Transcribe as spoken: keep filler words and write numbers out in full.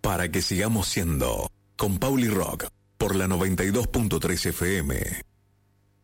para que sigamos siendo con Pauli Rock por la noventa y dos punto tres F M.